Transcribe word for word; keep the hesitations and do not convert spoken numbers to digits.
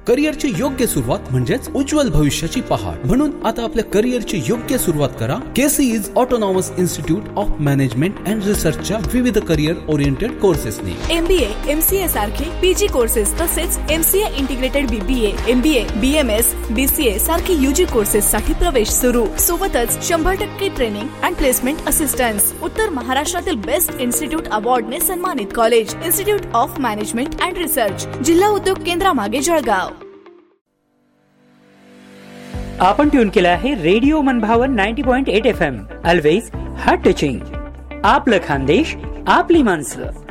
करिअरची योग्य सुरुवात म्हणजेच उज्ज्वल भविष्याची पहाट. म्हणून आता आपल्या करिअरची योग्य सुरुवात करा केसीईज autonomous institute of management and रिसर्चच्या विविध करिअर ओरिएंटेड कोर्सेसनी. एमबीए, एमसीए सारखे पीजी कोर्सेस तसेच MCA integrated BBA, MBA, BMS, BCA सारखे यूजी कोर्सेस साठी प्रवेश सुरू. सोबतच शंभर टक्के ट्रेनिंग अँड प्लेसमेंट असिस्टन्स. उत्तर महाराष्ट्रातील बेस्ट इन्स्टिट्यूट अवॉर्डने सन्मानित college institute of management and research, जिल्हा उद्योग केंद्रामागे जळगाव. आपण ट्यून केला आहे रेडिओ मनभावन ninety point eight F M. Always heart touching. आपलं खानदेश, आपली माणसं.